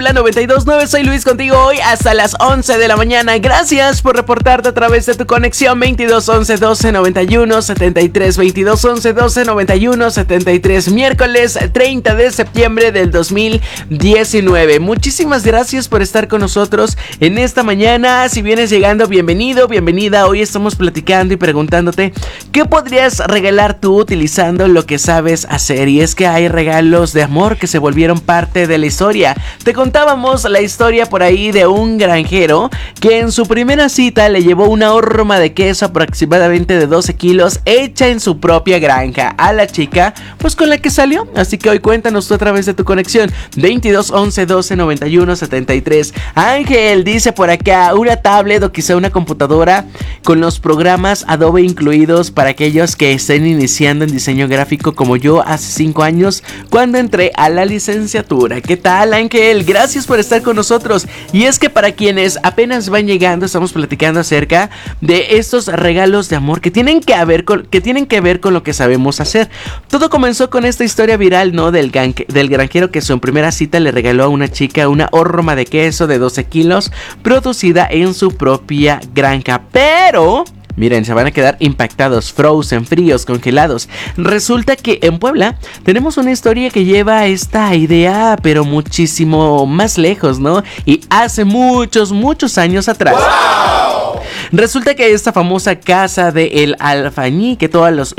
La 92.9, soy Luis contigo hoy hasta las 11 de la mañana. Gracias por reportarte a través de tu conexión 22 11 12 91 73 22 11 12 91 73, miércoles 30 de septiembre del 2019. Muchísimas gracias por estar con nosotros en esta mañana. Si vienes llegando, bienvenido, bienvenida. Hoy estamos platicando y preguntándote ¿qué podrías regalar tú utilizando lo que sabes hacer? Y es que hay regalos de amor que se volvieron parte de la historia. Te contábamos la historia por ahí de un granjero que en su primera cita le llevó una horma de queso aproximadamente de 12 kilos hecha en su propia granja a la chica pues con la que salió. Así que hoy cuéntanos tú a través de tu conexión 22 11 12 91 73. Ángel dice por acá una tablet o quizá una computadora con los programas Adobe incluidos para aquellos que estén iniciando en diseño gráfico como yo hace 5 años cuando entré a la licenciatura. ¿Qué tal, Ángel? Gracias por estar con nosotros. Y es que para quienes apenas van llegando, estamos platicando acerca de estos regalos de amor que tienen que ver con lo que sabemos hacer. Todo comenzó con esta historia viral, ¿no? Del granjero que en su primera cita le regaló a una chica una horma de queso de 12 kilos producida en su propia granja. Pero miren, se van a quedar impactados, frozen, fríos, congelados. Resulta que en Puebla tenemos una historia que lleva esta idea, pero muchísimo más lejos, ¿no? Y hace muchos, muchos años atrás. ¡Wow! Resulta que esta famosa casa de El Alfeñique, todos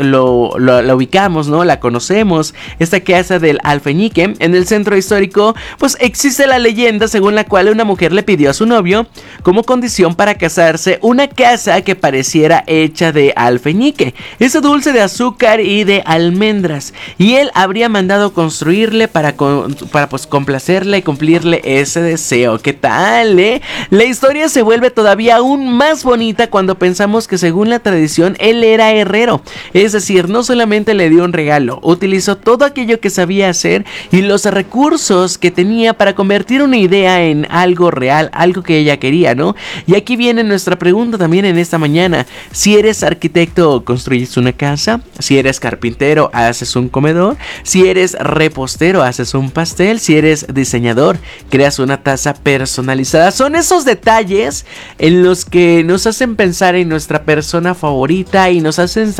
la ubicamos, ¿no? La conocemos. Esta casa del Alfeñique, en el centro histórico, pues existe la leyenda según la cual una mujer le pidió a su novio, como condición para casarse, una casa que pareciera hecha de alfeñique, ese dulce de azúcar y de almendras, y él habría mandado construirle para pues complacerle y cumplirle ese deseo. ¿Qué tal, La historia se vuelve todavía aún más bonita cuando pensamos que según la tradición él era herrero, es decir, no solamente le dio un regalo, utilizó todo aquello que sabía hacer y los recursos que tenía para convertir una idea en algo real, algo que ella quería, ¿no? Y aquí viene nuestra pregunta también en esta mañana. Si eres arquitecto, construyes una casa. Si eres carpintero, haces un comedor. Si eres repostero, haces un pastel. Si eres diseñador, creas una taza personalizada. Son esos detalles en los que nos hacen pensar en nuestra persona favorita y nos hacen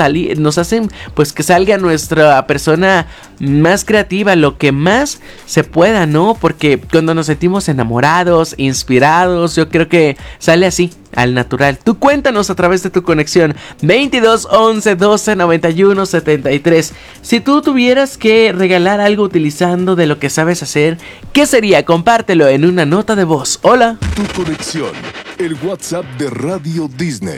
pues que salga nuestra persona más creativa, lo que más se pueda, ¿no? Porque cuando nos sentimos enamorados, inspirados, yo creo que sale así, al natural. Tú cuéntanos a través de tu conexión 22 11 12 91 73. Si tú tuvieras que regalar algo utilizando de lo que sabes hacer, ¿qué sería? Compártelo en una nota de voz. Hola. Tu conexión, el WhatsApp de Radio Disney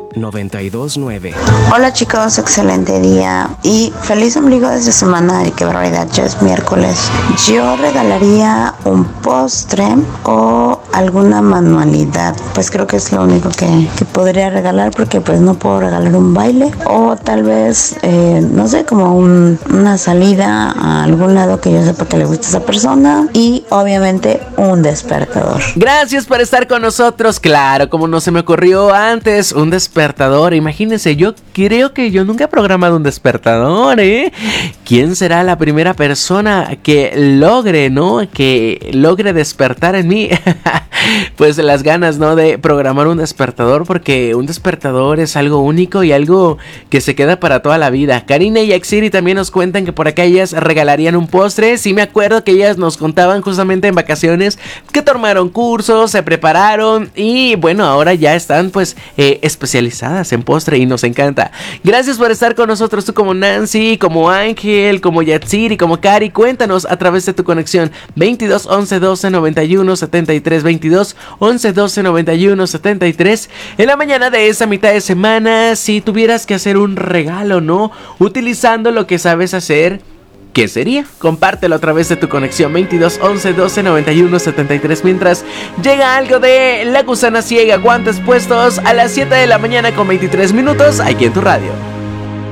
92.9. Hola chicos, excelente día y feliz ombligo de esta semana. Y qué barbaridad, ya es miércoles. Yo regalaría un postre o alguna manualidad. Pues creo que es lo único que podría regalar, porque pues no puedo regalar un baile o tal vez no sé, como una salida a algún lado que yo sepa que le gusta a esa persona, y obviamente un despertador. Gracias por estar con nosotros. Claro, como no se me ocurrió antes, un despertador. Imagínense, yo creo que yo nunca he programado un despertador, ¿Quién será la primera persona que logre, ¿no? Que logre despertar en mí pues las ganas, ¿no? De programar un despertador, porque un despertador es algo único y algo que se queda para toda la vida. Karina y Axiri también nos cuentan que por acá ellas regalarían un postre. Sí me acuerdo que ellas nos contaban justamente en vacaciones que tomaron cursos, se prepararon y bueno, ahora ya están pues especializadas en postre y nos encanta. Gracias por estar con nosotros, tú como Nancy, como Ángel, como Yatsiri, como Cari. Cuéntanos a través de tu conexión 22 11 12 91 73 22 11 12 91 73. En la mañana de esa mitad de semana, si tuvieras que hacer un regalo, ¿no? Utilizando lo que sabes hacer, ¿qué sería? Compártelo a través de tu conexión 22 11 12 91 73. Mientras llega algo de La Gusana Ciega, guantes puestos a las 7 de la mañana con 23 minutos aquí en tu radio.